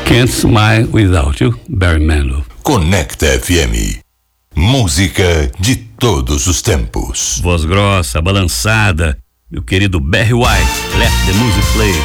Can't Smile Without You, Barry Manilow. Conecta FM. Música de todos os tempos. Voz grossa, balançada, meu querido Barry White, Let the Music Play.